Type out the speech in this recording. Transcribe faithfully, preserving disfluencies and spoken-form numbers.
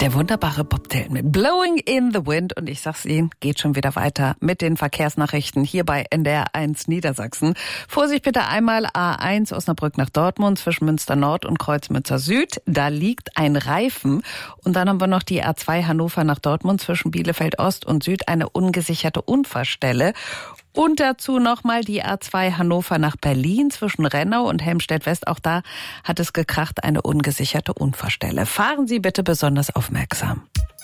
Der wunderbare Bob Dylan mit Blowing in the Wind. Und ich sag's Ihnen, geht schon wieder weiter mit den Verkehrsnachrichten hier bei N D R eins Niedersachsen. Vorsicht bitte einmal A eins Osnabrück nach Dortmund zwischen Münster Nord und Kreuzmünster Süd. Da liegt ein Reifen. Und dann haben wir noch die A zwei Hannover nach Dortmund zwischen Bielefeld Ost und Süd, eine ungesicherte Unfallstelle. Und dazu nochmal die A zwei Hannover nach Berlin zwischen Rennau und Helmstedt-West. Auch da hat es gekracht, eine ungesicherte Unfallstelle. Fahren Sie bitte besonders aufmerksam.